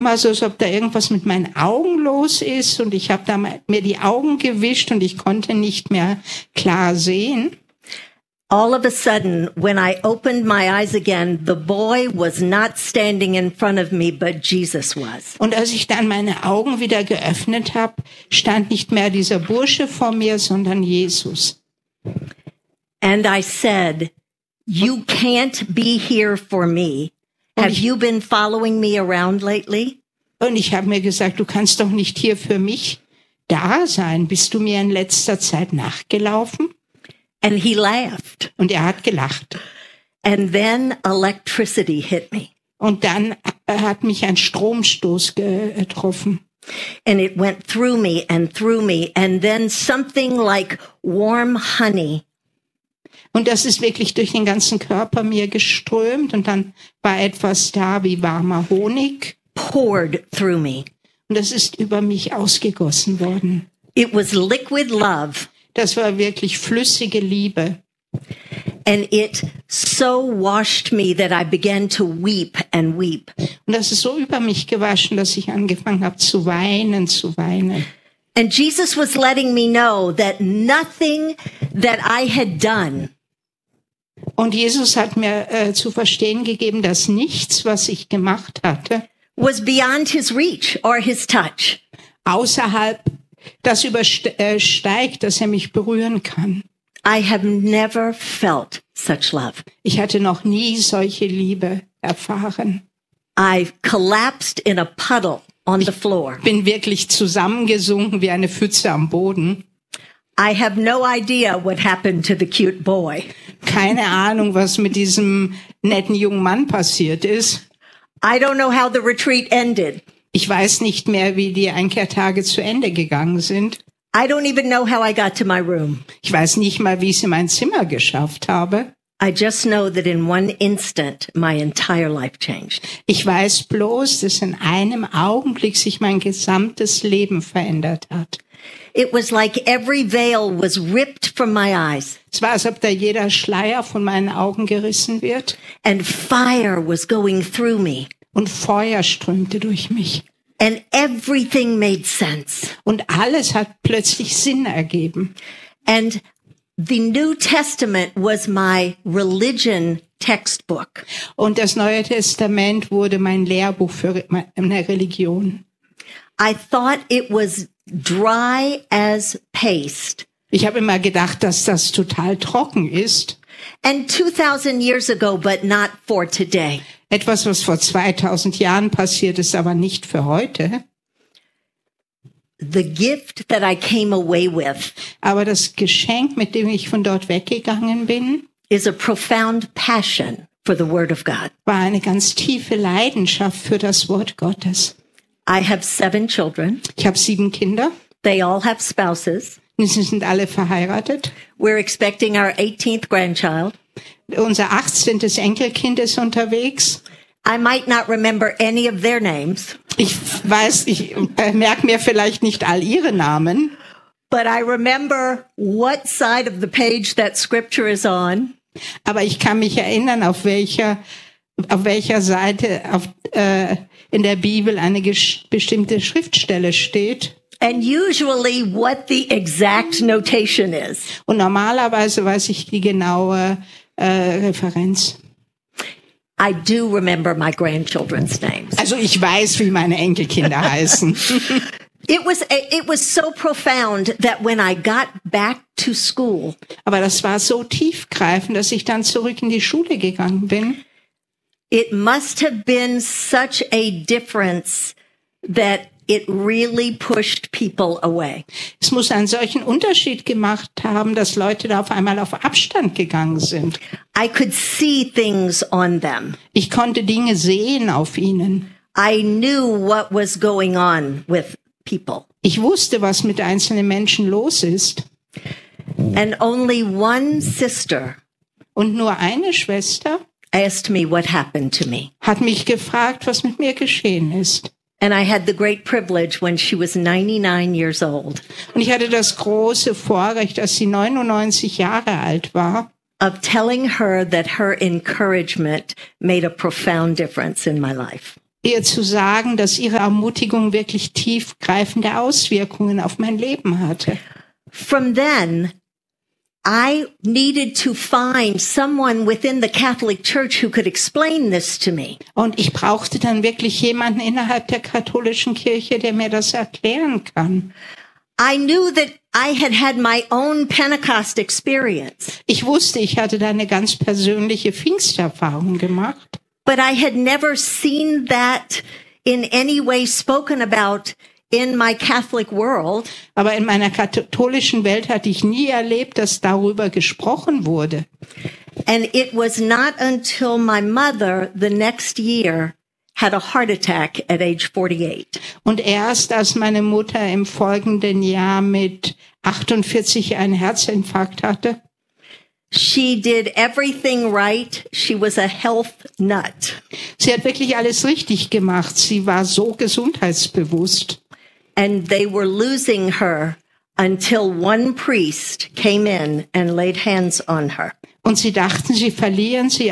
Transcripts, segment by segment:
mal so, als ob da irgendwas mit meinen Augen los ist und ich habe da mir die Augen gewischt und ich konnte nicht mehr klar sehen. All of a sudden, when I opened my eyes again, the boy was not standing in front of me, but Jesus was. Und als ich dann meine Augen wieder geöffnet habe, stand nicht mehr dieser Bursche vor mir, sondern Jesus. And I said, "You can't be here for me. Have you been following me around lately?" Und ich habe mir gesagt, du kannst doch nicht hier für mich da sein. Bist du mir in letzter Zeit nachgelaufen? And he laughed. Und er hat gelacht. And then electricity hit me. Und dann hat mich ein Stromstoß getroffen. And it went through me. And then something like warm honey. Und das ist wirklich durch den ganzen Körper mir geströmt. Und dann war etwas da wie warmer Honig. Poured through me. Und das ist über mich ausgegossen worden. It was liquid love. Das war wirklich flüssige Liebe. And it so washed me that I began to weep and weep. Und das ist so über mich gewaschen, dass ich angefangen habe zu weinen. And Jesus was letting me know that nothing that I had done Und Jesus hat mir zu verstehen gegeben, dass nichts, was ich gemacht hatte, was beyond his reach or his touch. außerhalb das übersteigt, dass er mich berühren kann. I have never felt such love. Ich hatte noch nie solche Liebe erfahren. I collapsed in a puddle on the floor. Bin wirklich zusammengesunken wie eine Pfütze am Boden. I have no idea what happened to the cute boy. Keine Ahnung, was mit diesem netten jungen Mann passiert ist. I don't know how the retreat ended. Ich weiß nicht mehr, wie die Einkehrtage zu Ende gegangen sind. I don't even know how I got to my room. Ich weiß nicht mal, wie ich es in mein Zimmer geschafft habe. I just know that in one instant, my entire life changed. Ich weiß bloß, dass in einem Augenblick sich mein gesamtes Leben verändert hat. It was like every veil was ripped from my eyes. Es war, als ob da jeder Schleier von meinen Augen gerissen wird. And fire was going through me. Und Feuer strömte durch mich. And everything made sense. Und alles hat plötzlich Sinn ergeben. And the New Testament was my religion textbook. Und das Neue Testament wurde mein Lehrbuch für meine Religion. I thought it was dry as paste. Ich habe immer gedacht, dass das total trocken ist. And 2000 years ago, but not for today. Etwas, was vor 2000 Jahren passiert ist, aber nicht für heute. The gift that I came away with Aber das Geschenk, mit dem ich von dort weggegangen bin, is a profound passion for the Word of God. war eine ganz tiefe Leidenschaft für das Wort Gottes. I have 7 children. Ich habe 7 Kinder. They all have spouses. Sie sind alle verheiratet. We're expecting our 18th grandchild. Unser 18. Enkelkind ist unterwegs. I might not remember any of their names. Ich merke mir vielleicht nicht all ihre Namen. But I remember what side of the page that scripture is on. Aber ich kann mich erinnern, auf welcher Seite in der Bibel eine bestimmte Schriftstelle steht. And usually what the exact notation is. Und normalerweise weiß ich die genaue Referenz. I do remember my grandchildren's names. Also ich weiß, wie meine Enkelkinder heißen. It was so profound that when I got back to school, Aber das war so tiefgreifend, dass ich dann zurück in die Schule gegangen bin. it must have been such a difference that it really pushed people away. Es muss einen solchen Unterschied gemacht haben, dass Leute da auf einmal auf Abstand gegangen sind. I could see things on them. Ich konnte Dinge sehen auf ihnen. I knew what was going on with people. Ich wusste, was mit einzelnen Menschen los ist. And only one sister Und nur eine Schwester asked me what happened to me. hat mich gefragt, was mit mir geschehen ist. And I had the great privilege when she was 99 years old Und ich hatte das große Vorrecht, als sie 99 Jahre alt war, of telling her that her encouragement made a profound difference in my life. ihr zu sagen, dass ihre Ermutigung wirklich tiefgreifende Auswirkungen auf mein Leben hatte. From then, I needed to find someone within the Catholic Church who could explain this to me. Und ich brauchte dann wirklich jemanden innerhalb der katholischen Kirche, der mir das erklären kann. I knew that I had had my own Pentecost experience, Ich wusste, ich hatte da eine ganz persönliche Pfingsterfahrung gemacht. but I had never seen that in any way spoken about in my Catholic world. Aber in meiner katholischen Welt hatte ich nie erlebt, dass darüber gesprochen wurde. And it was not until my mother the next year had a heart attack at age 48. Und erst als meine Mutter im folgenden Jahr mit 48 einen Herzinfarkt hatte, She did everything right. She was a health nut. sie hat wirklich alles richtig gemacht. Sie war so gesundheitsbewusst. And they were losing her until one priest came in and laid hands on her. Und sie dachten, sie verlieren sie,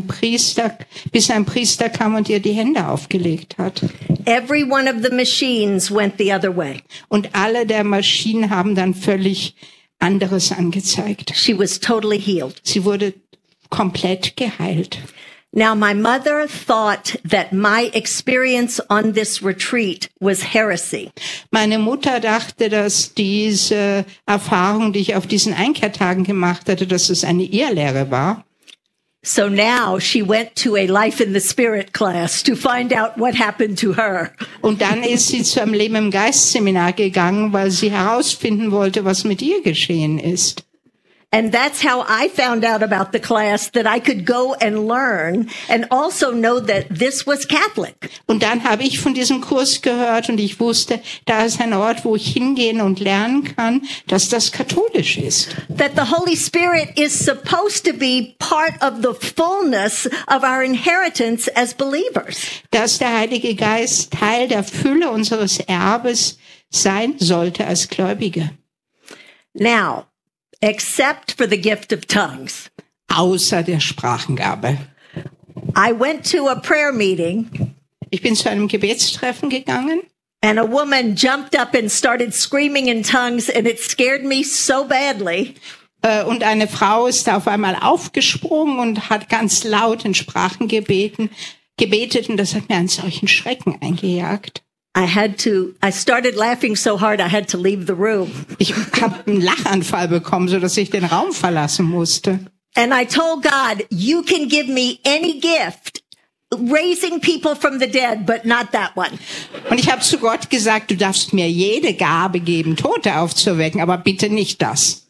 bis ein Priester kam und ihr die Hände aufgelegt hat. Every one of the machines went the other way. Und alle der Maschinen haben dann völlig anderes angezeigt. She was totally healed. Sie wurde komplett geheilt. Now, my mother thought that my experience on this retreat was heresy. Meine Mutter dachte, dass diese Erfahrung, die ich auf diesen Einkehrtagen gemacht hatte, dass es eine Irrlehre war. So now she went to a Life in the Spirit class to find out what happened to her. Und dann ist sie zu einem Leben im Geist Seminar gegangen, weil sie herausfinden wollte, was mit ihr geschehen ist. And that's how I found out about the class, that I could go and learn and also know that this was Catholic. Und dann habe ich von diesem Kurs gehört und ich wusste, da ist ein Ort, wo ich hingehen und lernen kann, dass das katholisch ist. That the Holy Spirit is supposed to be part of the fullness of our inheritance as believers. Dass der Heilige Geist Teil der Fülle unseres Erbes sein sollte als Gläubige. Now, except for the gift of tongues, Außer der Sprachengabe. I went to a prayer meeting Ich bin zu einem Gebetstreffen gegangen and a woman jumped up and started screaming in tongues and it scared me so badly. Und eine Frau ist da auf einmal aufgesprungen und hat ganz laut in Sprachen gebetet und das hat mir einen solchen Schrecken eingejagt. I started laughing so hard I had to leave the room. Ich habe einen Lachanfall bekommen, so dass ich den Raum verlassen musste. And I told God, you can give me any gift, raising people from the dead, but not that one. Und ich habe zu Gott gesagt, du darfst mir jede Gabe geben, Tote aufzuwecken, aber bitte nicht das.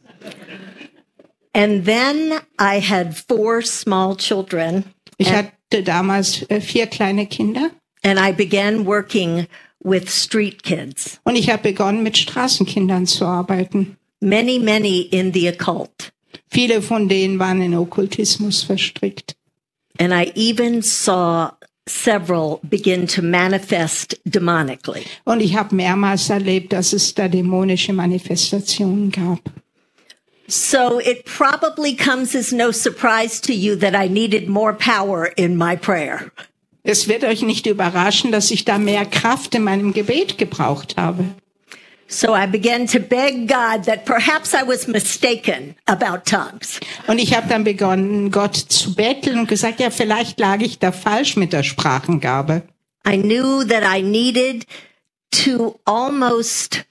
And then I had 4 small children. Ich hatte damals 4 kleine Kinder. And I began working with street kids. Und ich habe begonnen, mit Straßenkindern zu arbeiten. Many, many in the occult. Viele von denen waren in Okkultismus verstrickt. And I even saw several begin to manifest demonically. Und ich habe mehrmals erlebt, dass es da dämonische Manifestationen gab. So it probably comes as no surprise to you that I needed more power in my prayer. Es wird euch nicht überraschen, dass ich da mehr Kraft in meinem Gebet gebraucht habe. So I began to beg God that perhaps I was mistaken about tongues. Und ich habe dann begonnen, Gott zu betteln und gesagt, ja, vielleicht lag ich da falsch mit der Sprachengabe. I knew that I needed to almost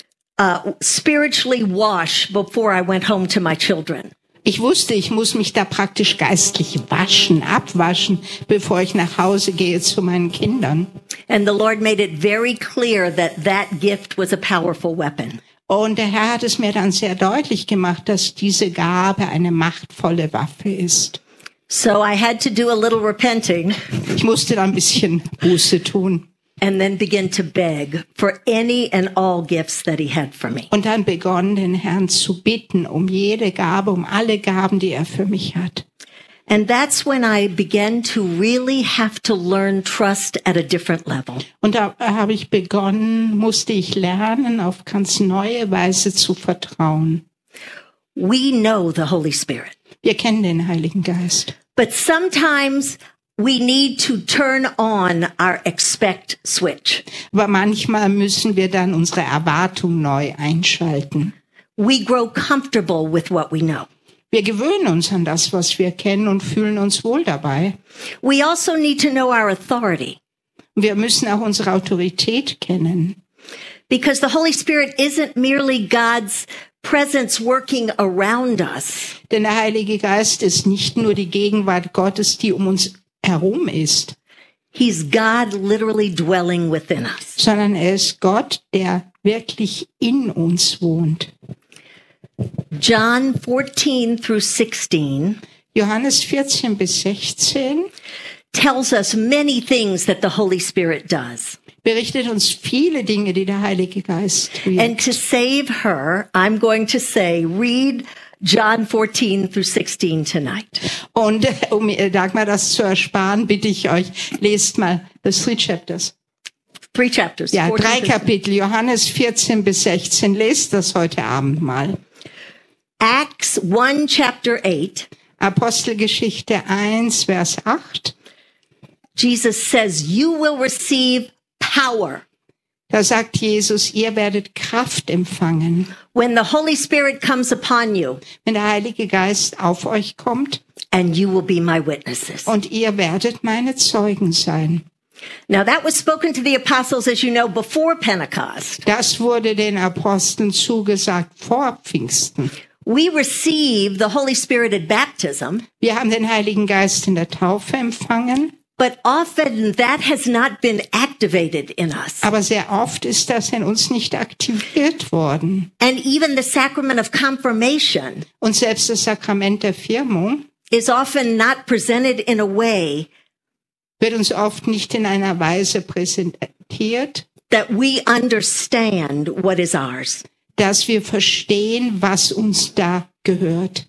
spiritually wash before I went home to my children. Ich wusste, ich muss mich da praktisch geistlich abwaschen, bevor ich nach Hause gehe zu meinen Kindern. And the Lord made it very clear that that gift was a powerful weapon. Und der Herr hat es mir dann sehr deutlich gemacht, dass diese Gabe eine machtvolle Waffe ist. So I had to do a little repenting. Ich musste da ein bisschen Buße tun. And then begin to beg for any and all gifts that he had for me. Und dann begonnen, den Herrn zu bitten um jede Gabe, um alle Gaben, die er für mich hat. And that's when I began to really have to learn trust at a different level. Und da musste ich lernen, auf ganz neue Weise zu vertrauen. We know the Holy Spirit. Wir kennen den Heiligen Geist. But sometimes we need to turn on our expect switch. Aber manchmal müssen wir dann unsere Erwartung neu einschalten. We grow comfortable with what we know. Wir gewöhnen uns an das, was wir kennen und fühlen uns wohl dabei. We also need to know our authority. Wir müssen auch unsere Autorität kennen. Because the Holy Spirit isn't merely God's presence working around us. Denn der Heilige Geist ist nicht nur die Gegenwart Gottes, die um uns herum ist, He's God literally dwelling within us. sondern er ist Gott, der wirklich in uns wohnt. John 14 through 16 Johannes 14 bis 16 tells us many things that the Holy Spirit does. berichtet uns viele Dinge, die der Heilige Geist And wirkt. to save her, I'm going to say, read John 14 through 16 tonight. Und um Dagmar das zu ersparen, bitte ich euch, lest mal das 3 Chapters. 3 chapters. Ja, 14 3 through- Kapitel, Johannes 14 bis 16. Lest das heute Abend mal. Acts 1 chapter 8. Apostelgeschichte 1, Vers 8. Jesus says, you will receive power Da sagt Jesus, ihr werdet Kraft empfangen, when the Holy Spirit comes upon you, wenn der Heilige Geist auf euch kommt, and you will be my witnesses. und ihr werdet meine Zeugen sein. Now that was spoken to the apostles, as you know, before Pentecost. Das wurde den Aposteln zugesagt vor Pfingsten. We receive the Holy Spirit at baptism, Wir haben den Heiligen Geist in der Taufe empfangen, but often that has not been activated in us. aber sehr oft ist das in uns nicht aktiviert worden. And even the sacrament of confirmation Und selbst das Sakrament der Firmung is often not presented in a way wird uns oft nicht in einer Weise präsentiert, that we understand what is ours. dass wir verstehen, was uns da gehört.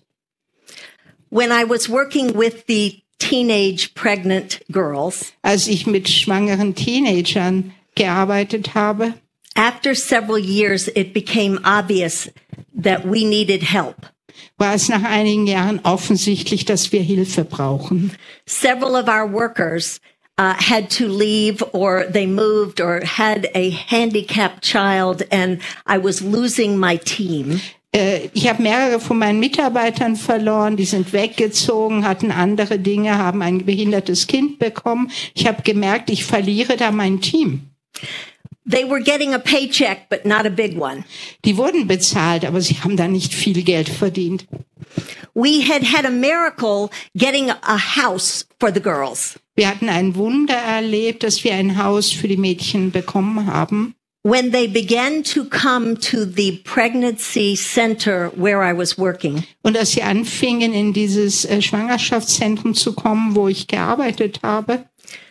When I was working with the teenage pregnant girls, Als ich mit schwangeren Teenagern gearbeitet habe, after several years, it became obvious that we needed help. war es nach einigen Jahren offensichtlich, dass wir Hilfe brauchen. Several of our workers had to leave, or they moved, or had a handicapped child, and I was losing my team. Ich habe mehrere von meinen Mitarbeitern verloren, die sind weggezogen, hatten andere Dinge, haben ein behindertes Kind bekommen. Ich habe gemerkt, ich verliere da mein Team. They were getting a paycheck, but not a big one. Die wurden bezahlt, aber sie haben da nicht viel Geld verdient. We had a miracle getting a house for the girls. Wir hatten ein Wunder erlebt, dass wir ein Haus für die Mädchen bekommen haben. When they began to come to the pregnancy center where I was working, Und als sie anfingen, in dieses Schwangerschaftszentrum zu kommen, wo ich gearbeitet habe,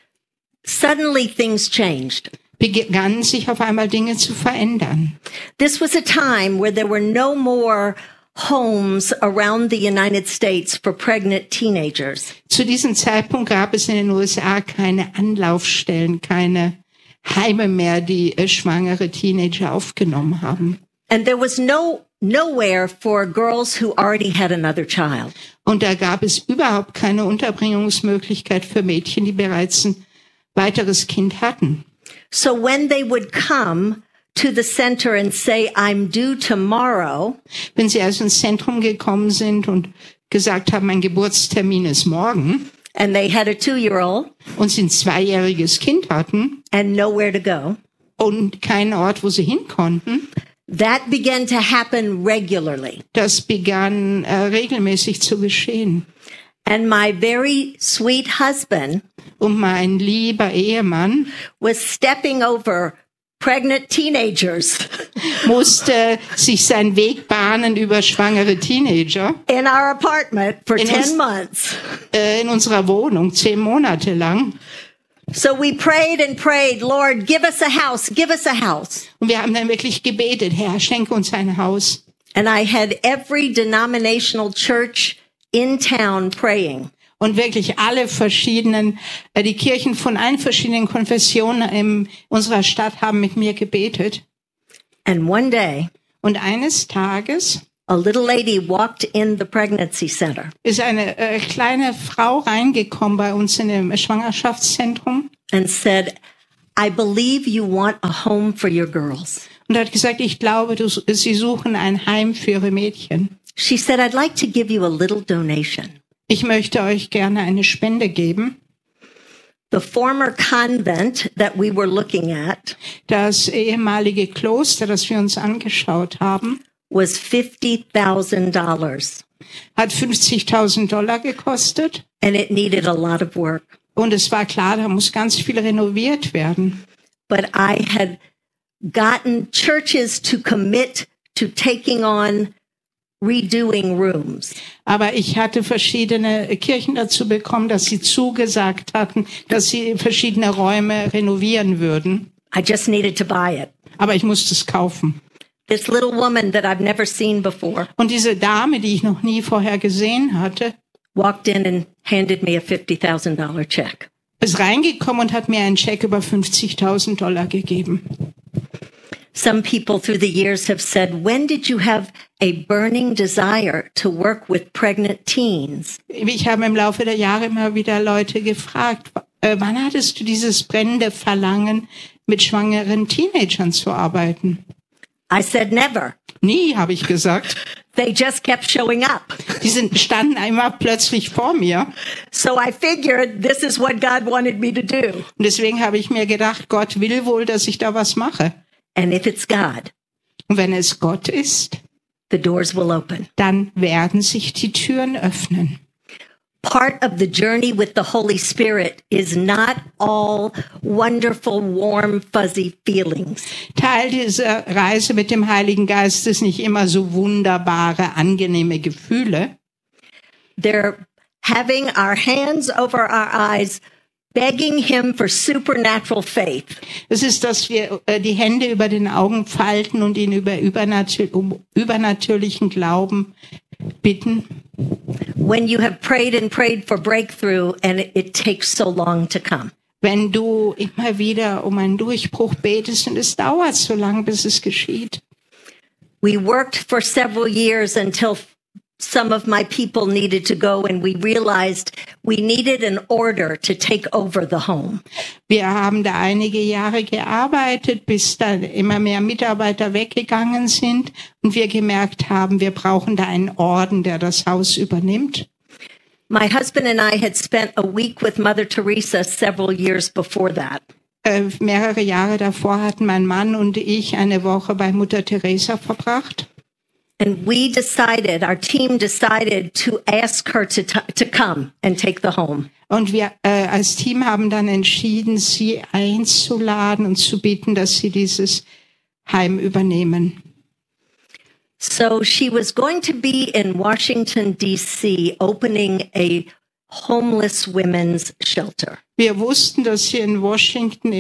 suddenly things changed. begannen sich auf einmal Dinge zu verändern. This was a time where there were no more homes around the United States for pregnant teenagers. Zu diesem Zeitpunkt gab es in den USA keine Anlaufstellen, keine Heime mehr, die schwangere Teenager aufgenommen haben. And there was nowhere for girls who already had another child. Und da gab es überhaupt keine Unterbringungsmöglichkeit für Mädchen, die bereits ein weiteres Kind hatten. So when they would come to the center and say, I'm due tomorrow, Wenn sie also ins Zentrum gekommen sind und gesagt haben, mein Geburtstermin ist morgen, and they had a 2-year-old und sie ein 2-jähriges Kind hatten and nowhere to go, und keinen Ort, wo sie hin konnten, that began to happen regularly. das begann regelmäßig zu geschehen. And my very sweet husband Und mein lieber Ehemann was stepping over pregnant teenagers musste sich seinen Weg bahnen über schwangere Teenager in our apartment for In 10 us- months. in unserer Wohnung 10 Monate lang. So we prayed and prayed, Lord, give us a house, give us a house. Und wir haben dann wirklich gebetet, Herr, schenke uns ein Haus. And I had every denominational church in town praying. Und wirklich alle verschiedenen, die Kirchen von allen verschiedenen Konfessionen in unserer Stadt haben mit mir gebetet. And one day, Und eines Tages a little lady walked in the pregnancy center ist eine kleine Frau reingekommen bei uns in dem Schwangerschaftszentrum and said, I believe you want a home for your girls. und hat gesagt, ich glaube, Sie suchen ein Heim für Ihre Mädchen. She said, I'd like to give you a little donation. Ich möchte euch gerne eine Spende geben. The former convent that we were looking at Das ehemalige Kloster, das wir uns angeschaut haben, was $50,000 hat $50.000 gekostet. and it needed a lot of work. Und es war klar, da muss ganz viel renoviert werden. But I had gotten churches to commit to taking on redoing rooms. Aber ich hatte verschiedene Kirchen dazu bekommen, dass sie zugesagt hatten, dass sie verschiedene Räume renovieren würden. I just needed to buy it. Aber ich musste es kaufen. This little woman that I've never seen before Und diese Dame, die ich noch nie vorher gesehen hatte, walked in and handed me a $50,000 check. ist reingekommen und hat mir einen Scheck über $50.000 gegeben. Some people through the years have said, when did you have a burning desire to work with pregnant teens? Ich habe im Laufe der Jahre immer wieder Leute gefragt, wann hattest du dieses brennende Verlangen, mit schwangeren Teenagern zu arbeiten? I said, never. Nie, habe ich gesagt. They just kept showing up. Die standen immer plötzlich vor mir. So I figured this is what God wanted me to do. Und deswegen habe ich mir gedacht, Gott will wohl, dass ich da was mache. And if it's God, Und wenn es Gott ist, the doors will open. dann werden sich die Türen öffnen. Part of the journey with the Holy Spirit is not all wonderful, warm, fuzzy feelings. Teil dieser Reise mit dem Heiligen Geist ist nicht immer so wunderbare, angenehme Gefühle. They're having our hands over our eyes, begging Him for supernatural faith. Es ist, dass wir die Hände über den Augen falten und ihn um übernatürlichen Glauben bitten. When you have prayed and prayed for breakthrough and it takes so long to come. Wenn du immer wieder um einen Durchbruch betest und es dauert so lange, bis es geschieht. We worked for several years until some of my people needed to go and we realized we needed an order to take over the home. Wir haben da einige Jahre gearbeitet, bis dann immer mehr Mitarbeiter weggegangen sind und wir gemerkt haben, wir brauchen da einen Orden, der das Haus übernimmt. My husband and I had spent a week with Mother Teresa several years before that. Mehrere Jahre davor hatten mein Mann und ich eine Woche bei Mutter Teresa verbracht. And we decided, our team decided to ask her to come and take the home. Und wir als Team haben dann entschieden, sie einzuladen und zu bitten, dass sie dieses Heim übernehmen. So she was going to be in Washington, D.C., opening a homeless women's shelter. Wir wussten, dass sie in Washington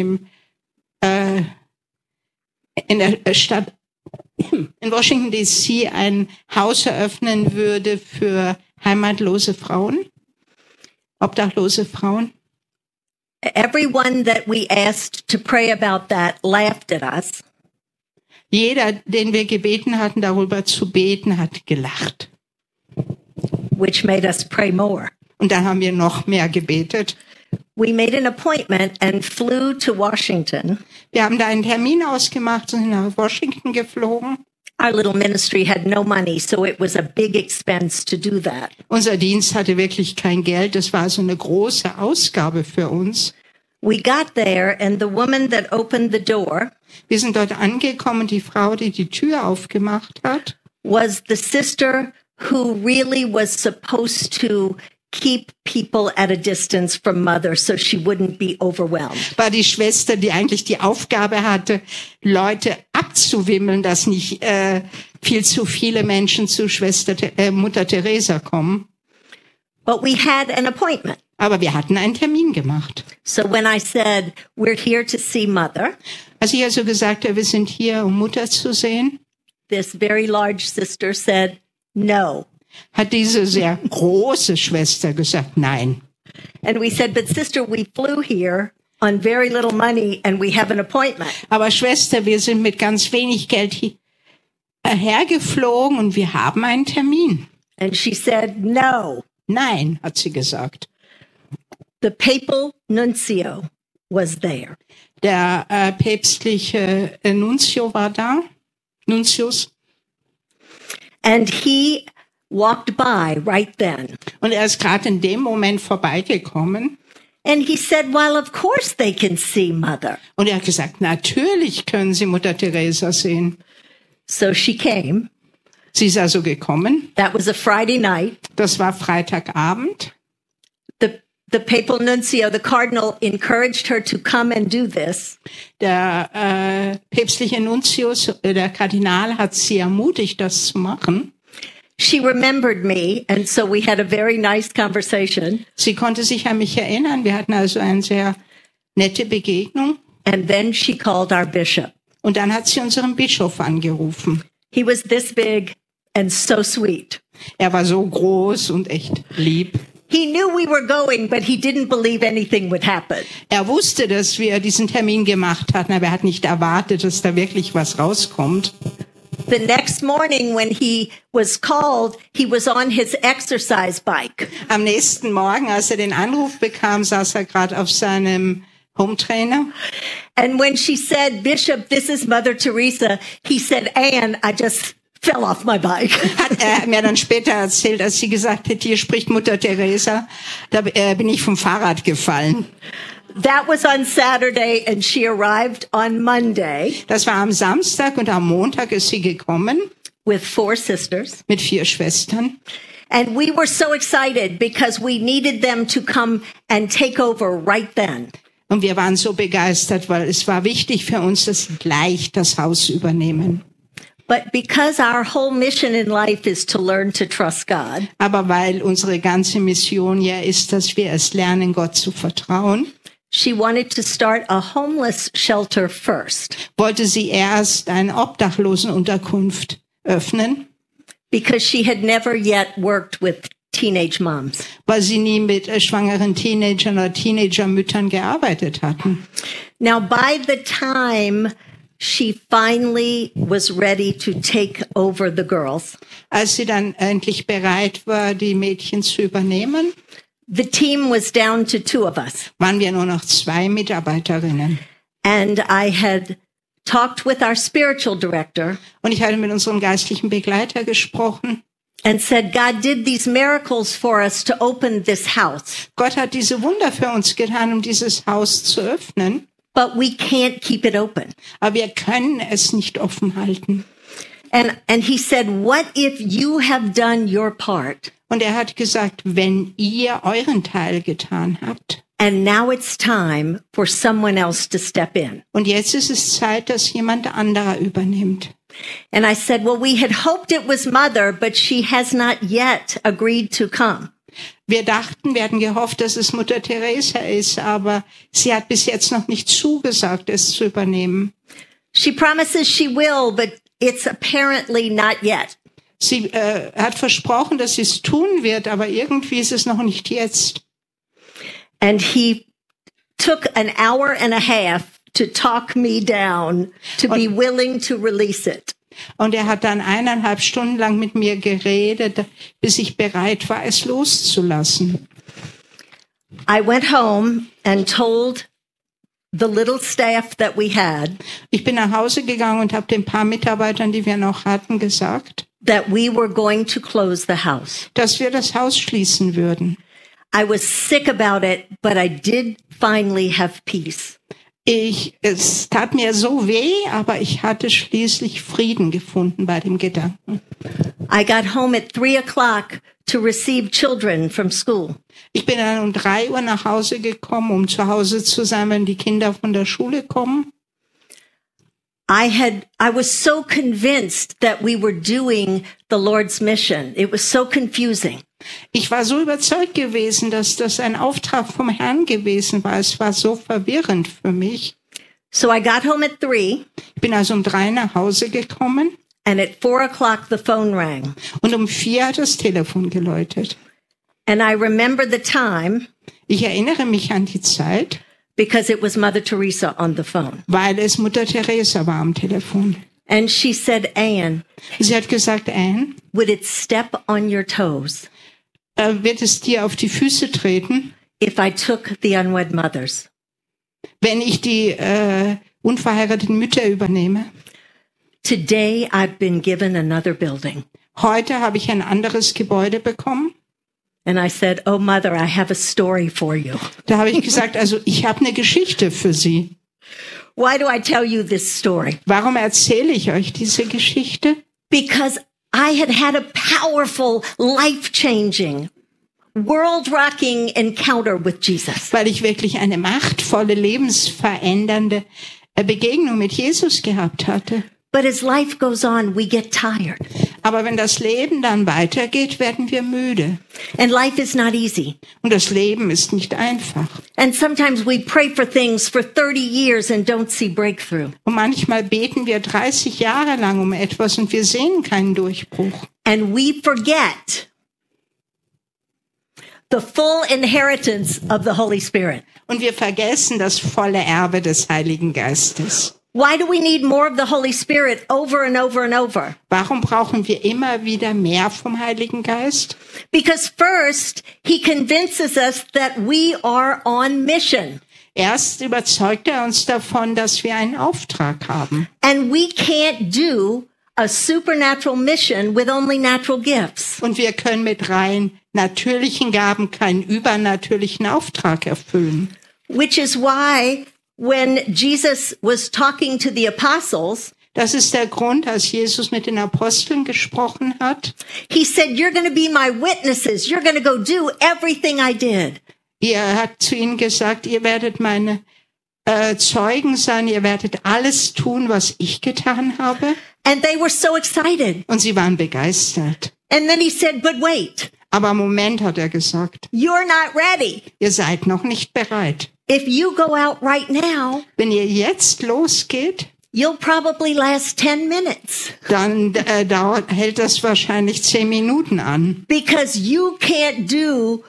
in der Stadt in Washington D.C. ein Haus eröffnen würde für heimatlose Frauen, obdachlose Frauen. Everyone that we asked to pray about that laughed at us. Jeder, den wir gebeten hatten, darüber zu beten, hat gelacht. Which made us pray more. Und dann haben wir noch mehr gebetet. We made an appointment and flew to Washington. Wir haben da einen Termin ausgemacht und sind nach Washington geflogen. Our little ministry had no money, so it was a big expense to do that. Unser Dienst hatte wirklich kein Geld. Das war so eine große Ausgabe für uns. We got there and the woman that opened the door Wir sind dort angekommen. Die Frau, die die Tür aufgemacht hat, was the sister who really was supposed to keep people at a distance from Mother so she wouldn't be overwhelmed. war die Schwester, die eigentlich die Aufgabe hatte, Leute abzuwimmeln, dass nicht viel zu viele Menschen zu Mutter Teresa kommen. But we had an appointment. Aber wir hatten einen Termin gemacht. So when I said, we're here to see Mother, Als ich also gesagt habe, wir sind hier, um Mutter zu sehen, this very large sister said, no. hat diese sehr große Schwester gesagt, nein. And we said, but sister, we flew here on very little money and we have an appointment. Aber Schwester, wir sind mit ganz wenig Geld hergeflogen und wir haben einen Termin. And she said, no. Nein, hat sie gesagt. The papal nuncio was there. Der päpstliche Nuncio war da, Nuntius. And he walked by right then. Und er ist gerade in dem Moment vorbeigekommen. And he said, well, of course they can see Mother. Und er hat gesagt, natürlich können Sie Mutter Teresa sehen. So she came. Sie ist also gekommen. That was a Friday night. Das war Freitagabend. The papal nuncio, the cardinal, encouraged her to come and do this. Der päpstliche Nuntius, der Kardinal, hat sie ermutigt, das zu machen. She remembered me, and so we had a very nice conversation. Sie konnte sich an mich erinnern. Wir hatten also eine sehr nette Begegnung. And then she called our bishop. Und dann hat sie unseren Bischof angerufen. He was this big and so sweet. Er war so groß und echt lieb. He knew we were going, but he didn't believe anything would happen. Er wusste, dass wir diesen Termin gemacht hatten, aber er hat nicht erwartet, dass da wirklich was rauskommt. The next morning when he was called, he was on his exercise bike. Am nächsten Morgen, als er den Anruf bekam, saß er gerade auf seinem Hometrainer. And when she said, Bishop, this is Mother Teresa, he said, Anne, I just fell off my bike. Hat er mir dann später erzählt, als sie gesagt hat, hier spricht Mutter Teresa, da bin ich vom Fahrrad gefallen. That was on Saturday and she arrived on Monday. Das war am Samstag und am Montag ist sie gekommen. With 4 sisters. Mit 4 Schwestern. And we were so excited because we needed them to come and take over right then. Und wir waren so begeistert, weil es war wichtig für uns, dass sie gleich das Haus übernehmen. But because our whole mission in life is to learn to trust God. Aber weil unsere ganze Mission ja ist, dass wir es lernen, Gott zu vertrauen. She wanted to start a homeless shelter first. Wollte sie erst eine Obdachlosenunterkunft öffnen. Because she had never yet worked with teenage moms. Weil sie nie mit schwangeren Teenagern oder Teenagermüttern gearbeitet hatten. Now, by the time she finally was ready to take over the girls, als sie dann endlich bereit war, die Mädchen zu übernehmen, the team was down to 2 of us. Waren wir nur noch 2 Mitarbeiterinnen. And I had talked with our spiritual director. Und ich hatte mit unserem geistlichen Begleiter gesprochen. And said, God did these miracles for us to open this house. Gott hat diese Wunder für uns getan, um dieses Haus zu öffnen. But we can't keep it open. Aber wir können es nicht offen halten. And he said, what if you have done your part? Und er hat gesagt, wenn ihr euren Teil getan habt. And now it's time for someone else to step in. Und jetzt ist es Zeit, dass jemand anderer übernimmt. And I said, well, we had hoped it was Mother, but she has not yet agreed to come. Wir dachten, wir hatten gehofft, dass es Mutter Teresa ist, aber sie hat bis jetzt noch nicht zugesagt, es zu übernehmen. She promises she will, but it's apparently not yet. Sie hat versprochen, dass sie es tun wird, aber irgendwie ist es noch nicht jetzt. And he took an hour and a half to talk me down, to be willing to release it. Und er hat dann 1,5 Stunden lang mit mir geredet, bis ich bereit war, es loszulassen. I went home and told the little staff that we had. Ich bin nach Hause gegangen und habe den paar Mitarbeitern, die wir noch hatten, gesagt, that we were going to close the house. Dass wir das Haus schließen würden. I was sick about it, but I did finally have peace. Es tat mir so weh, aber ich hatte schließlich Frieden gefunden bei dem Gedanken. I got home at 3:00 to receive children from school. Ich bin dann um 3 Uhr nach Hause gekommen, um zu Hause zu sein, wenn die Kinder von der Schule kommen. I was so convinced that we were doing the Lord's mission. It was so confusing. Ich war so überzeugt gewesen, dass das ein Auftrag vom Herrn gewesen war. Es war so verwirrend für mich. So I got home at 3. Ich bin also um 3 nach Hause gekommen. And at 4:00 the phone rang. Und um 4 hat das Telefon geläutet. And I remember the time. Ich erinnere mich an die Zeit. Because it was Mother Teresa on the phone. Weil es Mutter Teresa war am Telefon. And she said, Anne, Sie hat gesagt, Anne, would it step on your toes wird es dir auf die Füße treten, if I took the unwed mothers? wenn ich die unverheirateten Mütter übernehme? Today I've been given another building. Heute habe ich ein anderes Gebäude bekommen. And I said, oh, mother, I have a story for you. Da habe ich gesagt, also ich habe eine Geschichte für Sie. Why do I tell you this story? Warum erzähle ich euch diese Geschichte? Because I had a powerful, life-changing, world-rocking encounter with Jesus. Weil ich wirklich eine machtvolle, lebensverändernde Begegnung mit Jesus gehabt hatte. But as life goes on, we get tired. Aber wenn das Leben dann weitergeht, werden wir müde. And life is not easy. Und das Leben ist nicht einfach. And sometimes we pray for things for 30 years and don't see breakthrough. Und manchmal beten wir 30 Jahre lang um etwas und wir sehen keinen Durchbruch. And we forget the full inheritance of the Holy Spirit. Und wir vergessen das volle Erbe des Heiligen Geistes. Why do we need more of the Holy Spirit over and over and over? Warum brauchen wir immer wieder mehr vom Heiligen Geist? Because first, he convinces us that we are on mission. Erst überzeugt er uns davon, dass wir einen Auftrag haben. And we can't do a supernatural mission with only natural gifts. Und wir können mit rein natürlichen Gaben keinen übernatürlichen Auftrag erfüllen. Which is why when Jesus was talking to the apostles, Das ist der Grund, als Jesus mit den Aposteln gesprochen hat. he said, you're going to be my witnesses. You're going to go do everything I did. Er hat zu ihnen gesagt, ihr werdet meine Zeugen sein, ihr werdet alles tun, was ich getan habe. And they were so excited. Und sie waren begeistert. And then he said, but wait, Aber Moment, hat er gesagt, you're not ready. ihr seid noch nicht bereit. If you go out right now, Wenn ihr jetzt losgeht, you'll probably last 10 minutes dann hält das wahrscheinlich 10 Minuten an. because you can't do,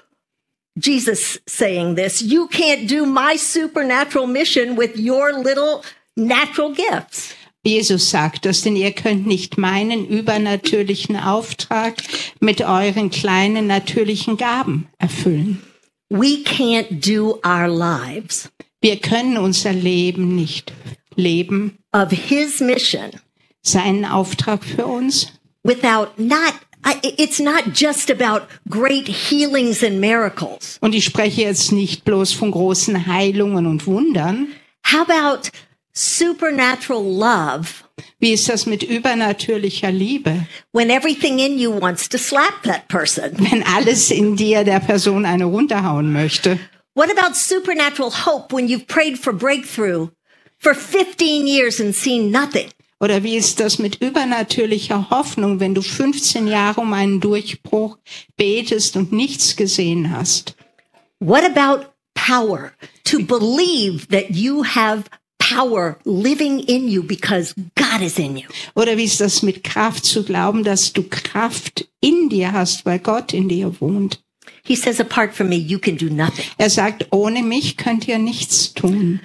Jesus saying this, you can't do my supernatural mission with your little natural gifts. Jesus sagt das, denn ihr könnt nicht meinen übernatürlichen Auftrag mit euren kleinen natürlichen Gaben erfüllen. We can't do our lives Wir können unser Leben nicht leben, of his mission seinen Auftrag für uns. without it's not just about great healings and miracles. Und ich spreche jetzt nicht bloß von großen Heilungen und Wundern. How about supernatural love Wie ist das mit übernatürlicher Liebe? when everything in you wants to slap that person? Wenn alles in dir der Person eine runterhauen möchte. What about supernatural hope when you've prayed for breakthrough for 15 years and seen nothing? Oder wie ist das mit übernatürlicher Hoffnung, wenn du 15 Jahre um einen Durchbruch betest und nichts gesehen hast? What about power to believe that you have power living in you because God is in you? Oder wie ist das mit Kraft zu glauben, dass du Kraft in dir hast, weil Gott in dir wohnt? He says, apart from me, you can do nothing. Er sagt, ohne mich könnt ihr nichts tun.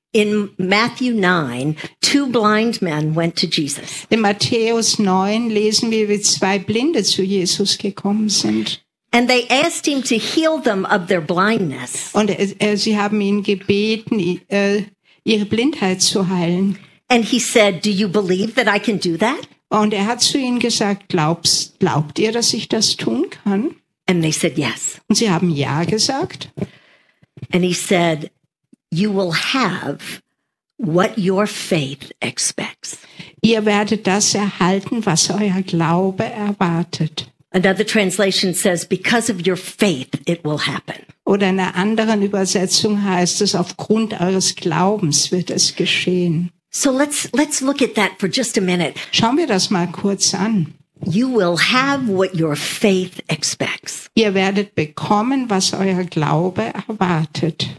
In Matthew 9, 2 blind men went to Jesus. In Matthäus 9 lesen wir, wie 2 Blinde zu Jesus gekommen sind. And they asked him to heal them of their blindness. Und sie haben ihn gebeten, ihre Blindheit zu heilen. And he said, do you believe that I can do that? Und er hat zu ihnen gesagt, glaubt ihr, dass ich das tun kann? And they said, yes. Und sie haben ja gesagt. And he said, you will have what your faith expects. Ihr werdet das erhalten, was euer Glaube erwartet. Another translation says, because of your faith, it will happen. Oder in einer anderen Übersetzung heißt es, aufgrund eures Glaubens wird es geschehen. So let's look at that for just a minute. Schauen wir das mal kurz an. You will have what your faith expects. Ihr werdet bekommen, was euer Glaube erwartet.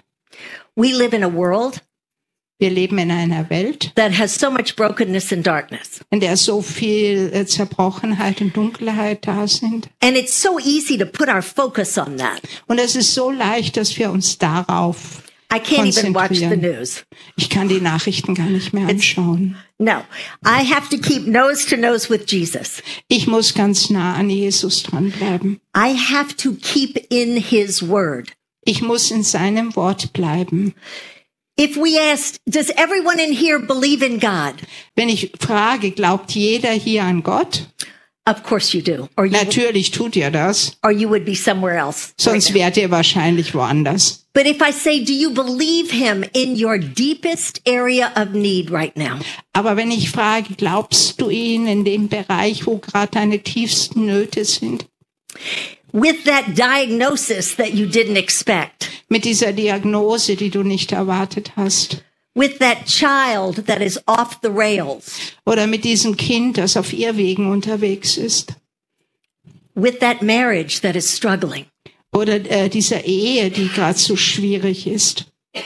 We live in a world Wir leben in einer Welt, that has so much brokenness and darkness. in der so viel Zerbrochenheit und Dunkelheit da sind. And it's so easy to put our focus on that. Und es ist so leicht, dass wir uns darauf I can't even watch the konzentrieren. news. Ich kann die Nachrichten gar nicht mehr anschauen. No, I have to keep nose to nose with Jesus. Ich muss ganz nah an Jesus dranbleiben. I have to keep in his word. Ich muss in seinem Wort bleiben. If we asked, does everyone in here believe in God? Wenn ich frage, glaubt jeder hier an Gott? Of course you do. Or Natürlich tut ihr das, you would be somewhere else. sonst wärt ihr wahrscheinlich woanders. But if I say, do you believe him in your deepest area of need right now? Aber wenn ich frage, glaubst du ihn in dem Bereich, wo gerade deine tiefsten Nöte sind? With that diagnosis that you didn't expect. Mit dieser Diagnose, die du nicht erwartet hast? With that child that is off the rails. Oder mit diesem Kind, das auf Irrwegen unterwegs ist? With that marriage that is struggling. Oder dieser Ehe, die gerade so schwierig ist?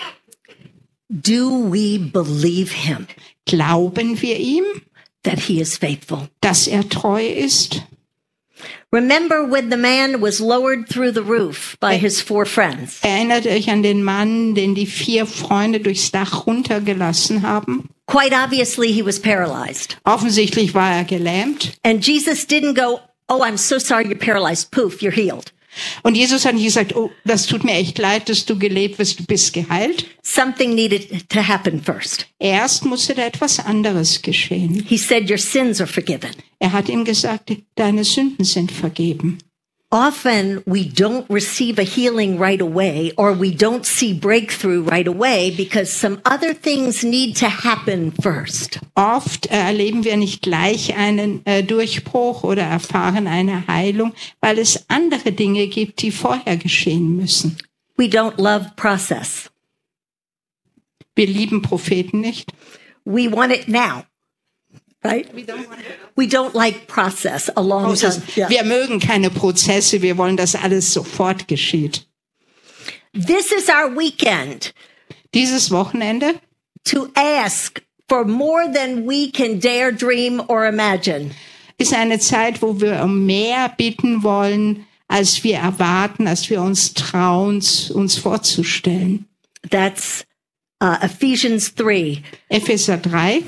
Do we believe him Glauben wir ihm, that he is faithful? dass er treu ist? Remember when the man was lowered through the roof by his 4 friends? Erinnert euch an den Mann, den die 4 Freunde durchs Dach runtergelassen haben? Quite obviously, he was paralyzed. Offensichtlich war er gelähmt. And Jesus didn't go, oh, I'm so sorry you're paralyzed. Poof, you're healed. Und Jesus hat nicht gesagt, oh, das tut mir echt leid, dass du gelebt bist, du bist geheilt. Something needed to happen first. Erst musste da etwas anderes geschehen. He said, your sins are forgiven. Er hat ihm gesagt, deine Sünden sind vergeben. Often we don't receive a healing right away, or we don't see breakthrough right away because some other things need to happen first. Oft erleben wir nicht gleich einen Durchbruch oder erfahren eine Heilung, weil es andere Dinge gibt, die vorher geschehen müssen. We don't love process. Wir lieben Propheten nicht. We want it now. Right? We don't like process a long time. Yeah. Wir mögen keine Prozesse, wir wollen, dass alles sofort geschieht. This is our weekend Dieses Wochenende to ask for more than we can dare dream or imagine. ist eine Zeit, wo wir um mehr bitten wollen, als wir erwarten, als wir uns trauen, uns vorzustellen. That's Ephesians 3. Epheser 3.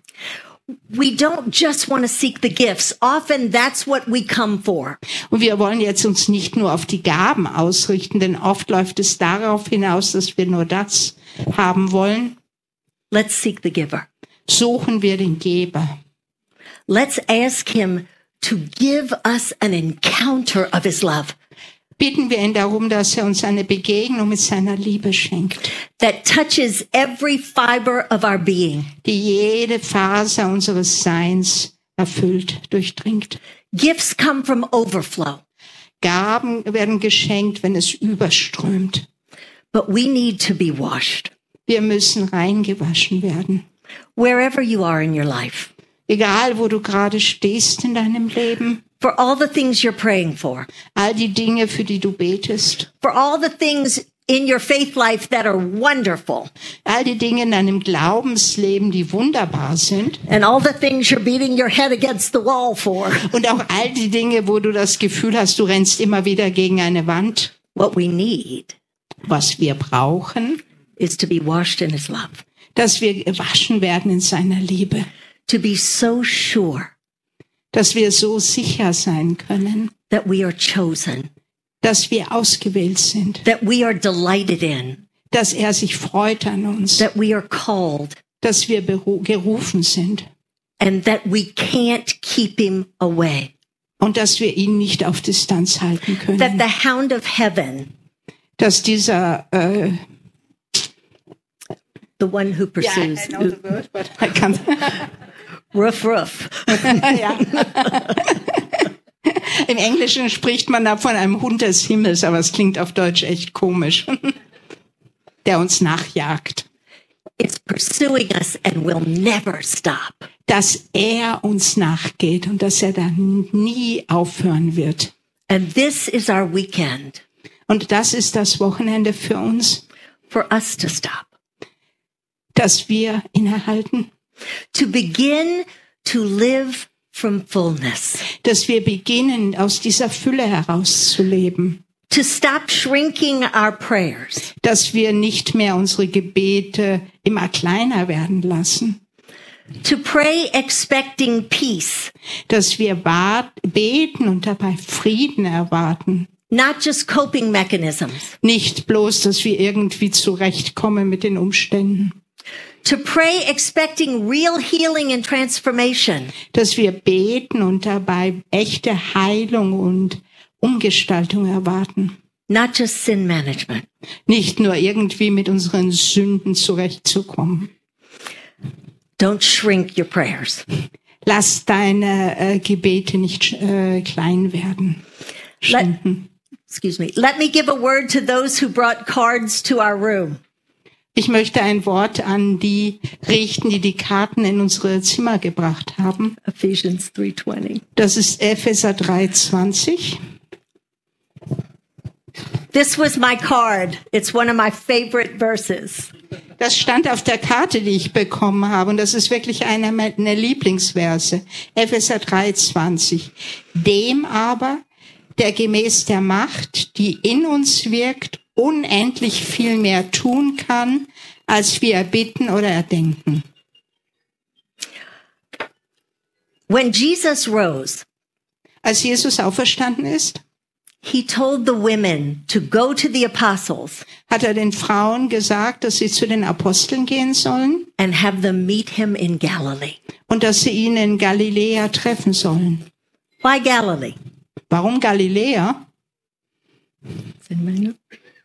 We don't just want to seek the gifts. Often that's what we come for. Und wir wollen jetzt uns nicht nur auf die Gaben ausrichten, denn oft läuft es darauf hinaus, dass wir nur das haben wollen. Let's seek the giver. Suchen wir den Geber. Let's ask him to give us an encounter of his love. Bitten wir ihn darum, dass er uns eine Begegnung mit seiner Liebe schenkt, that touches every fiber of our being. die jede Faser unseres Seins erfüllt, durchdringt. Gifts come from overflow, Gaben werden geschenkt, wenn es überströmt. but we need to be washed. Wir müssen reingewaschen werden. Wherever you are in your life, Egal, wo du gerade stehst in deinem Leben, for all the things you're praying for, all die Dinge, für die du betest, for all the things in your faith life that are wonderful, all die Dinge in deinem Glaubensleben, die wunderbar sind, and all the things you're beating your head against the wall for. und auch all die Dinge, wo du das Gefühl hast, du rennst immer wieder gegen eine Wand. What we need Was wir brauchen, is to be washed in his love, dass wir gewaschen werden in seiner Liebe, to be so sure dass wir so sicher sein können, that we are chosen, dass wir ausgewählt sind, that we are delighted in, dass er sich freut an uns, that we are called, dass wir gerufen sind and that we can't keep him away. und dass wir ihn nicht auf Distanz halten That können, the hound of heaven, dass dieser the one who pursues, ruff, ruff. Ja. Im Englischen spricht man da von einem Hund des Himmels, aber es klingt auf Deutsch echt komisch, der uns nachjagt. It's pursuing us and will never stop. Dass er uns nachgeht und dass er dann nie aufhören wird. And this is our weekend Und das ist das Wochenende für uns, for us to stop, dass wir innehalten, to begin to live from fullness, dass wir beginnen, aus dieser Fülle heraus zu leben, to stop shrinking our prayers, dass wir nicht mehr unsere Gebete immer kleiner werden lassen, to pray expecting peace, dass wir beten und dabei Frieden erwarten. not just coping mechanisms, Nicht bloß, dass wir irgendwie zurechtkommen mit den Umständen. to pray expecting real healing and transformation, Dass wir beten und dabei echte Heilung und Umgestaltung erwarten. not just sin management. Nicht nur irgendwie mit unseren Sünden zurechtzukommen. Don't shrink your prayers. Lass deine Gebete nicht klein werden. Schrumpfen. Let me give a word to those who brought cards to our room. Ich möchte ein Wort an die richten, die die Karten in unsere Zimmer gebracht haben. Ephesians 3:20. Das ist Epheser 3,20. This was my card. It's one of my favorite verses. Das stand auf der Karte, die ich bekommen habe. Und das ist wirklich einer meiner Lieblingsverse. Epheser 3,20. Dem aber, der gemäß der Macht, die in uns wirkt, unendlich viel mehr tun kann, als wir erbitten oder erdenken. When Jesus rose, Als Jesus auferstanden ist, he told the women to go to the apostles hat er den Frauen gesagt, dass sie zu den Aposteln gehen sollen and have them meet him in Galilee. und dass sie ihn in Galiläa treffen sollen. Why Galilee? Warum Galiläa? It's in my note.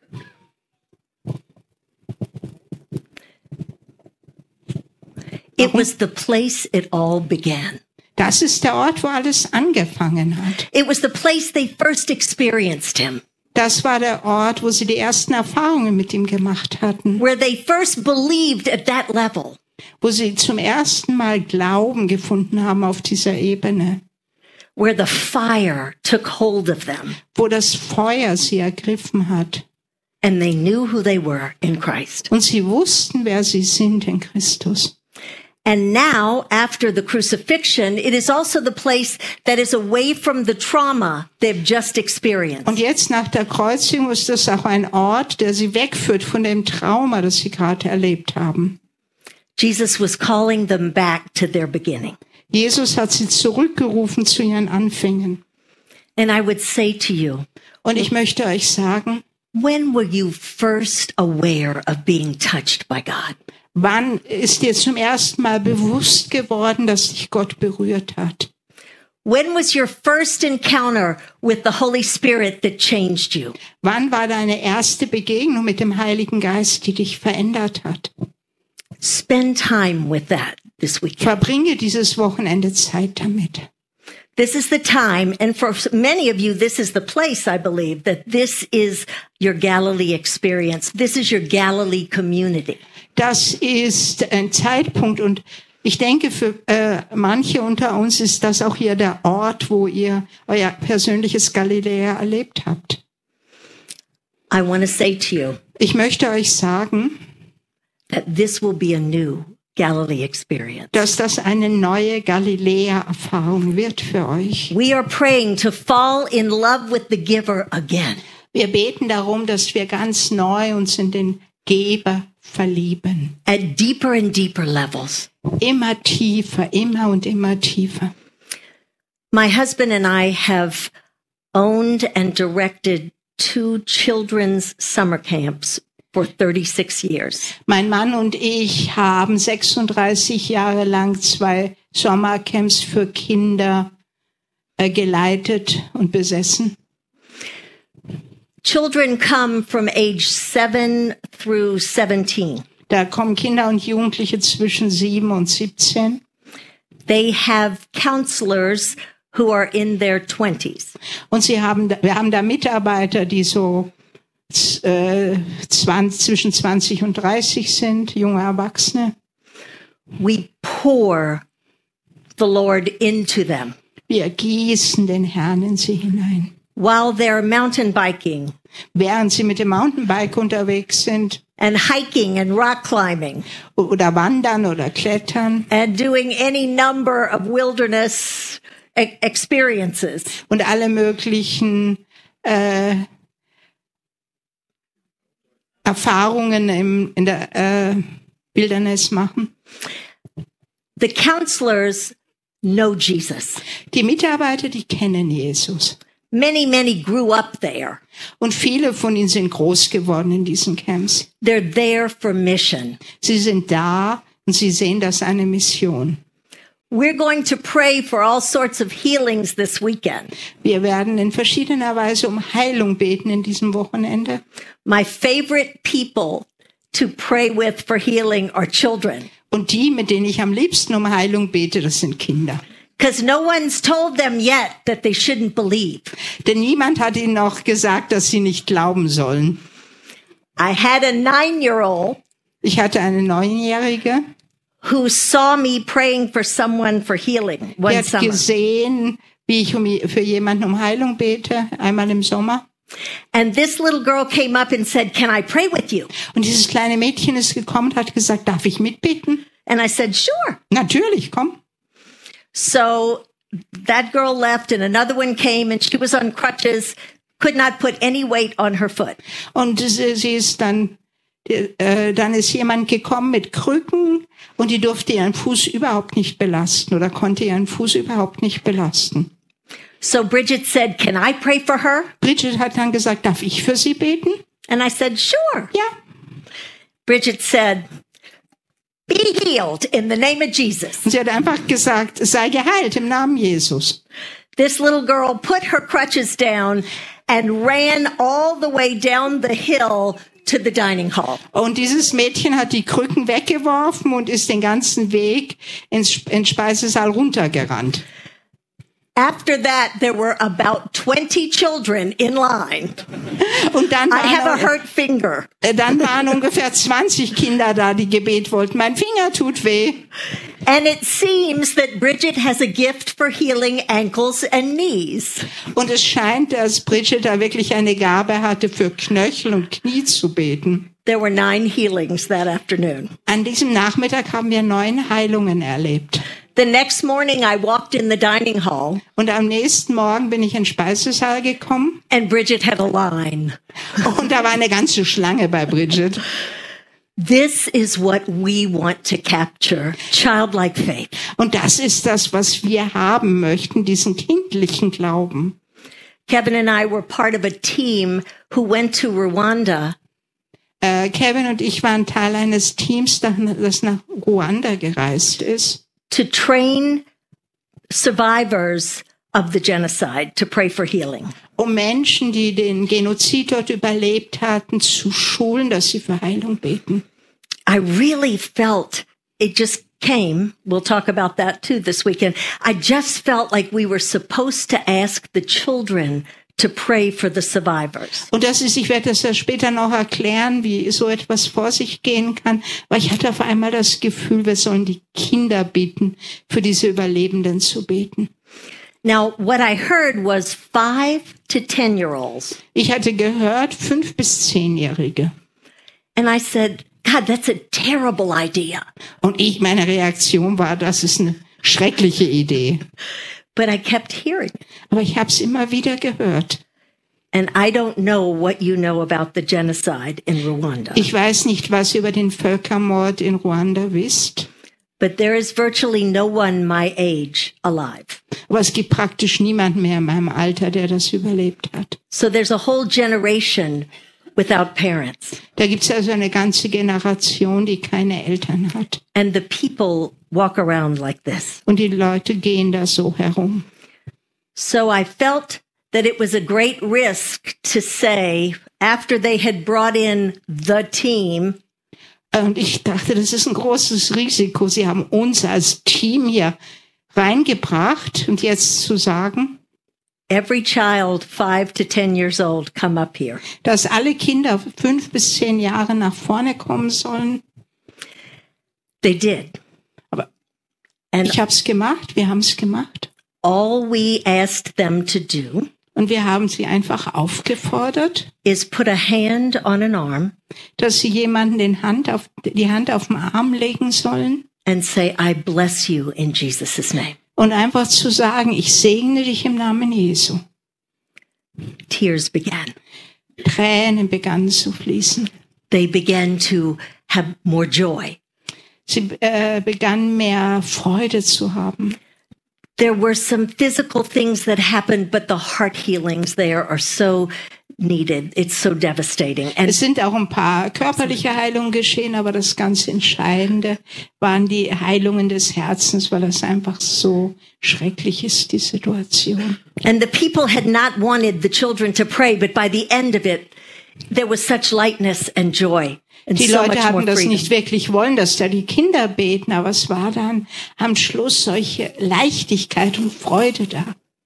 It was the place it all began. Das ist der Ort, wo alles angefangen hat. It was the place they first experienced him, Das war der Ort, wo sie die ersten Erfahrungen mit ihm gemacht hatten, where they first believed at that level, wo sie zum ersten Mal Glauben gefunden haben auf dieser Ebene, where the fire took hold of them wo das Feuer sie ergriffen hat. and they knew who they were in Christ. Und sie wussten, wer sie sind in Christus. And now, after the crucifixion, it is also the place that is away from the trauma they've just experienced. Und jetzt nach der Kreuzigung ist das auch ein Ort, der sie wegführt von dem Trauma, das sie gerade erlebt haben. Jesus was calling them back to their beginning. Jesus hat sie zurückgerufen zu ihren Anfängen. And I would say to you, Und ich möchte euch sagen, when were you first aware of being touched by God? wann ist dir zum ersten Mal bewusst geworden, dass dich Gott berührt hat? When was your first encounter with the Holy Spirit that changed you? Wann war deine erste Begegnung mit dem Heiligen Geist, die dich verändert hat? Spend time with that this weekend. Verbringe dieses Wochenende Zeit damit. This is the time, and for many of you, this is the place, I believe, that this is your Galilee experience. This is your Galilee community. Das ist ein Zeitpunkt und ich denke, für manche unter uns ist das auch hier der Ort, wo ihr euer persönliches Galiläa erlebt habt. I want to say to you Ich möchte euch sagen, that this will be a new Galilee experience. dass das eine neue Galiläa-Erfahrung wird für euch. We are praying to fall in love with the giver again. Wir beten darum, dass wir ganz neu uns in den Geber verlieben. At deeper and deeper levels. Immer tiefer, immer und immer tiefer. My husband and I have owned and directed 2 children's summer camps for 36 years. Mein Mann und ich haben 36 Jahre lang 2 Sommercamps für Kinder geleitet und besessen. Children come from age 7 through 17. Da kommen Kinder und Jugendliche zwischen 7 und 17. They have counselors who are in their 20s. Und wir haben da Mitarbeiter, die so zwischen 20 und 30 sind, junge Erwachsene. We pour the Lord into them Wir gießen den Herrn in sie hinein. while they're mountain biking Während sie mit dem Mountainbike unterwegs sind and hiking and rock climbing oder wandern oder klettern and doing any number of wilderness experiences. und alle möglichen Erfahrungen in der Wildnis machen. The counselors know Jesus. Die Mitarbeiter, die kennen Jesus. Many grew up there. Und viele von ihnen sind groß geworden in diesen Camps. They're there for mission. Sie sind da und sie sehen das eine Mission. We're going to pray for all sorts of healings this weekend. Wir werden in verschiedener Weise um Heilung beten in diesem Wochenende. My favorite people to pray with for healing are children. Und die, mit denen ich am liebsten um Heilung bete, das sind Kinder. Because no one's told them yet that they shouldn't believe. Denn niemand hat ihnen noch gesagt, dass sie nicht glauben sollen. I had a 9-year-old Ich hatte eine 9-Jährige, who saw me praying for someone for healing die one hat summer. gesehen, wie ich für jemanden um Heilung bete, einmal im Sommer. And this little girl came up and said, "Can I pray with you?" Und dieses kleine Mädchen ist gekommen und hat gesagt, darf ich mitbeten? And I said, "Sure." Natürlich, komm. So that girl left and another one came and she was on crutches, could not put any weight on her foot. Und sie ist dann ist jemand gekommen mit Krücken und die durfte ihren Fuß überhaupt nicht belasten oder konnte ihren Fuß überhaupt nicht belasten. So Bridget said, "Can I pray for her?" Bridget hat dann gesagt, darf ich für sie beten? And I said, "Sure." Ja. Bridget said, "Be healed in the name of Jesus." Und sie hat einfach gesagt, sei geheilt im Namen Jesus. This little girl put her crutches down and ran all the way down the hill to the dining hall. Und dieses Mädchen hat die Krücken weggeworfen und ist den ganzen Weg ins Speisesaal runtergerannt. After that, there were about 20 children in line. Und dann I have a waren, hurt finger. dann waren ungefähr 20 Kinder da, die Gebet wollten. Mein Finger tut weh. And it seems that Bridget has a gift for healing ankles and knees. Und es scheint, dass Bridget da wirklich eine Gabe hatte, für Knöchel und Knie zu beten. There were 9 healings that afternoon. An diesem Nachmittag haben wir 9 Heilungen erlebt. The next morning, I walked in the dining hall, Und am nächsten Morgen bin ich in den Speisesaal gekommen and Bridget had a line. und da war eine ganze Schlange bei Bridget. This is what we want to capture, childlike faith. Und das ist das, was wir haben möchten, diesen kindlichen Glauben. Kevin and I were part of a team who went to Rwanda Kevin und ich waren Teil eines Teams, das nach Ruanda gereist ist, to train survivors of the genocide to pray for healing. um Menschen, die den Genozid dort überlebt hatten, zu schulen, dass sie für Heilung beten. I really felt it just came. We'll talk about that too this weekend. I just felt like we were supposed to ask the children to pray for the survivors. Und ich werde das ja später noch erklären, wie so etwas vor sich gehen kann. Aber ich hatte auf einmal das Gefühl, wir sollen die Kinder bitten, für diese Überlebenden zu beten. Now, what I heard was 5 to 10-year-olds. Ich hatte gehört, 5- bis 10-Jährige. And I said, God, that's a terrible idea. Und meine Reaktion war, das ist eine schreckliche Idee. But I kept hearing. Aber ich habe es immer wieder gehört. And I don't know what you know about the genocide in Rwanda. Ich weiß nicht, was ihr über den Völkermord in Ruanda wisst. But there is virtually no one my age alive. Aber es gibt praktisch niemanden mehr in meinem Alter, der das überlebt hat. So there's a whole generation without parents. Da gibt es also eine ganze Generation, die keine Eltern hat. And the people walk around like this. Und die Leute gehen da so herum. So I felt that it was a great risk to say, after they had brought in the team, Und ich dachte, das ist ein großes Risiko. Sie haben uns als Team hier reingebracht und jetzt zu sagen, every child 5 to 10 years old come up here. dass alle Kinder 5 bis 10 Jahre nach vorne kommen sollen. They did. Aber And ich habe es gemacht, wir haben es gemacht. all we asked them to do Und wir haben sie einfach aufgefordert, is put a hand on an arm dass sie jemanden die Hand auf den Arm legen sollen and say, I bless you in Jesus' name. und einfach zu sagen, ich segne dich im Namen Jesu. Tears began. Tränen begannen zu fließen. they began to have more joy. Sie begannen mehr Freude zu haben. There were some physical things that happened, but the heart healings there are so needed. It's so devastating. And Es sind auch ein paar körperliche Heilungen geschehen, aber das ganz Entscheidende waren die Heilungen des Herzens, weil es einfach so schrecklich ist, die Situation. the people had not wanted the children to pray, but by the end of it, there was such lightness and joy. And Die so Leute much more hatten das freedom. nicht wirklich wollen, dass da die Kinder beten, aber es war dann am Schluss solche Leichtigkeit und Freude da.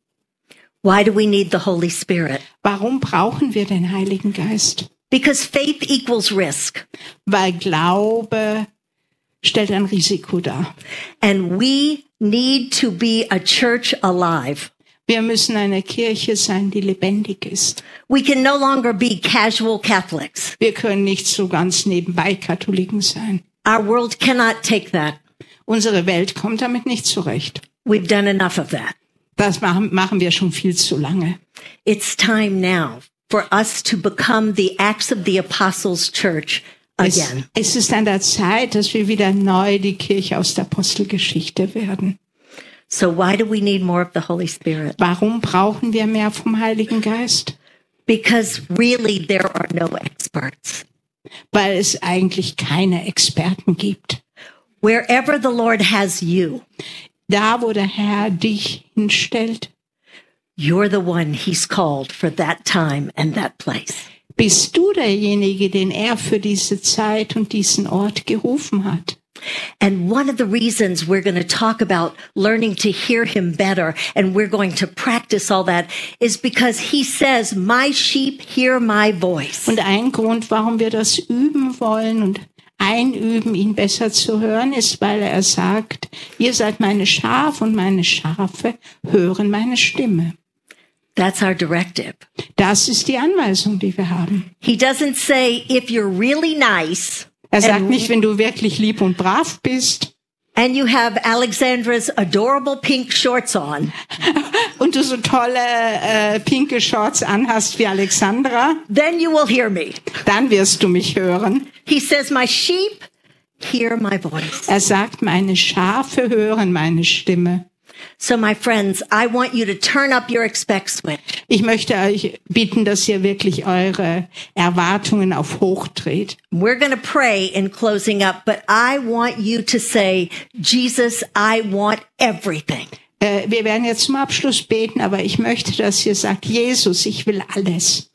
Why do we need the Holy Spirit? Warum brauchen wir den Heiligen Geist? Because faith equals risk. Weil Glaube stellt ein Risiko dar. And we need to be a church alive. Wir müssen eine Kirche sein, die lebendig ist. We can no longer be casual Catholics. Wir können nicht so ganz nebenbei Katholiken sein. Our world cannot take that. Unsere Welt kommt damit nicht zurecht. We've done enough of that. Das machen wir schon viel zu lange. It's time now for us to become the Acts of the Apostles Church again. Es ist an der Zeit, dass wir wieder neu die Kirche aus der Apostelgeschichte werden. So why do we need more of the Holy Spirit? Warum brauchen wir mehr vom Heiligen Geist? Because really there are no experts. Weil es eigentlich keine Experten gibt. Wherever the Lord has you, Da, wo der Herr dich hinstellt, you're the one He's called for that time and that place. bist du derjenige, den er für diese Zeit und diesen Ort gerufen hat. And one of the reasons we're going to talk about learning to hear Him better, and we're going to practice all that, is because He says, my sheep hear my voice. Und ein Grund, warum wir das üben wollen und einüben, ihn besser zu hören, ist, weil er sagt, ihr seid meine Schafe und meine Schafe hören meine Stimme. That's our directive. Das ist die Anweisung, die wir haben. He doesn't say, if you're really nice, Er sagt and, nicht, wenn du wirklich lieb und brav bist and you have Alexandra's adorable pink shorts on, und du so tolle pinke Shorts anhast wie Alexandra, then you will hear me. dann wirst du mich hören. He says, my sheep hear my voice. Er sagt, meine Schafe hören meine Stimme. So my friends, I want you to turn up your expect switch. Ich möchte euch bitten, dass ihr wirklich eure Erwartungen auf hoch dreht. We're going to pray in closing up, but I want you to say, Jesus, I want everything. Wir werden jetzt zum Abschluss beten, aber ich möchte, dass ihr sagt, Jesus, ich will alles.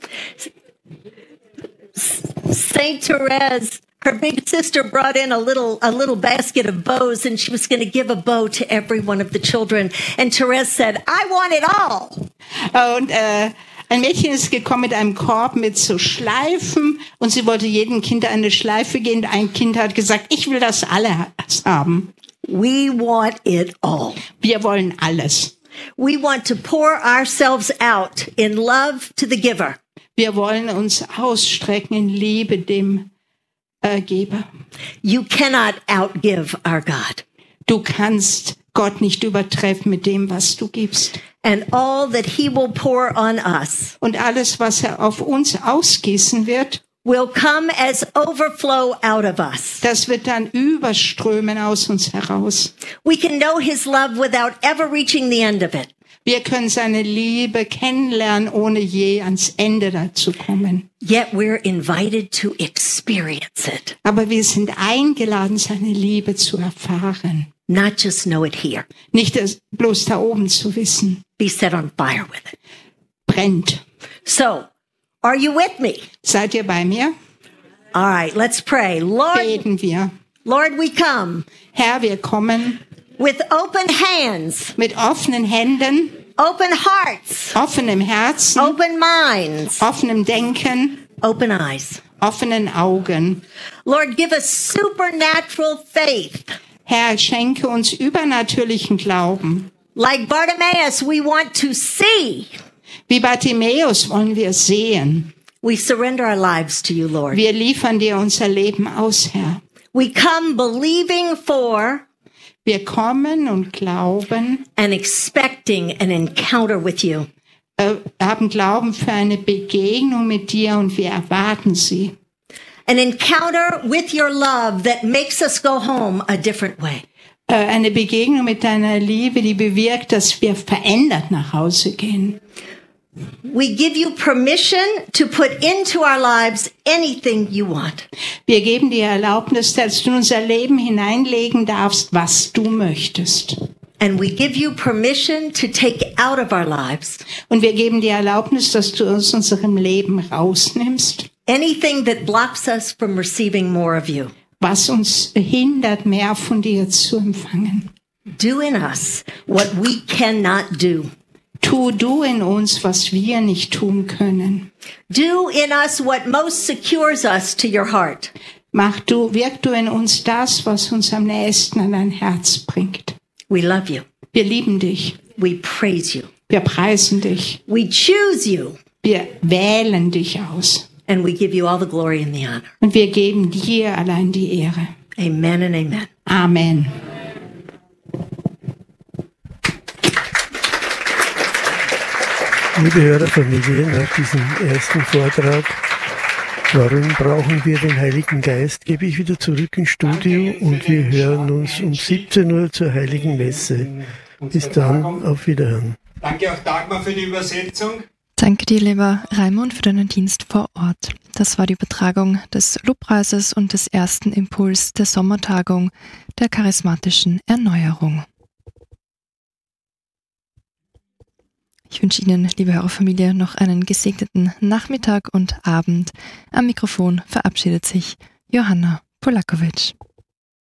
Saint Therese, her big sister brought in a little basket of bows, and she was going to give a bow to every one of the children. And Therese said, I want it all. Und ein Mädchen ist gekommen mit einem Korb mit so Schleifen und sie wollte jedem Kind eine Schleife geben. Ein Kind hat gesagt, ich will das alles haben. We want it all. Wir wollen alles. We want to pour ourselves out in love to the giver. Wir wollen uns ausstrecken in Liebe dem Geber. You cannot outgive our God. Du kannst Gott nicht übertreffen mit dem, was du gibst. And all that He will pour on us Und alles, was er auf uns ausgießen wird, will come as overflow out of us. das wird dann überströmen aus uns heraus. We can know His love without ever reaching the end of it. Wir können seine Liebe kennenlernen, ohne je ans Ende dazu kommen. Yet we're invited to experience it, Aber wir sind eingeladen, seine Liebe zu erfahren. not just know it here. Nicht bloß da oben zu wissen. Be set on fire with it. Brennt. So, are you with me? Seid ihr bei mir? All right, let's pray. Lord, Beten wir. Lord, we come Herr, wir kommen with open hands, mit offenen Händen, open hearts, offenem Herzen, open minds, offenem Denken, open eyes. offenen Augen. Lord, give us supernatural faith. Herr, schenke uns übernatürlichen Glauben. Like Bartimaeus, we want to see. Wie Bartimäus wollen wir sehen. We surrender our lives to you, Lord. Wir liefern dir unser Leben aus, Herr. We come believing for Wir kommen und glauben, and expecting an encounter with you. haben Glauben für eine Begegnung mit dir und wir erwarten sie. An encounter with your love that makes us go home a different way. Eine Begegnung mit deiner Liebe, die bewirkt, dass wir verändert nach Hause gehen. We give you permission to put into our lives anything you want. Wir geben dir Erlaubnis, dass du in unser Leben hineinlegen darfst, was du möchtest. And we give you permission to take out of our lives Und wir geben dir Erlaubnis, dass du aus unserem Leben rausnimmst, anything that blocks us from receiving more of you. was uns hindert, mehr von dir zu empfangen. Do in us what we cannot do. Tu du in uns, was wir nicht tun können. Do in us what most secures us to your heart. Wirk du in uns das, was uns am nächsten an dein Herz bringt. We love you. Wir lieben dich. We praise you. Wir preisen dich. We choose you. Wir wählen dich aus. And we give you all the glory and the honor. Und wir geben dir allein die Ehre. Amen and amen. Amen. Liebe Hörerfamilie, nach diesem ersten Vortrag, warum brauchen wir den Heiligen Geist, gebe ich wieder zurück ins Studio und wir hören uns um 17 Uhr zur Heiligen Messe. Bis dann, auf Wiederhören. Danke auch Dagmar für die Übersetzung. Danke dir, lieber Raimund, für deinen Dienst vor Ort. Das war die Übertragung des Lobpreises und des ersten Impuls der Sommertagung der charismatischen Erneuerung. Ich wünsche Ihnen, liebe Hörerfamilie, noch einen gesegneten Nachmittag und Abend. Am Mikrofon verabschiedet sich Johanna Polakovic.